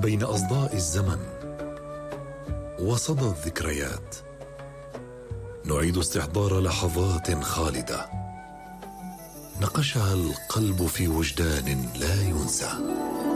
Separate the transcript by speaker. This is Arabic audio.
Speaker 1: بين أصداء الزمن وصدى الذكريات نعيد استحضار لحظات خالدة نقشها القلب في وجدان لا ينسى.